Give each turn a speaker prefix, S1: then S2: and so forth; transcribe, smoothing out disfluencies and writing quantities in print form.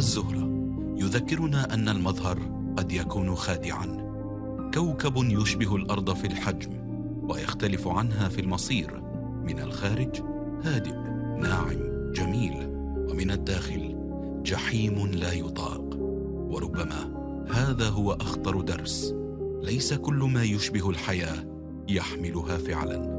S1: الزهرة يذكرنا أن المظهر قد يكون خادعا. كوكب يشبه الأرض في الحجم ويختلف عنها في المصير. من الخارج هادئ ناعم جميل، ومن الداخل جحيم لا يطاق. وربما هذا هو أخطر درس: ليس كل ما يشبه الحياة يحملها فعلا.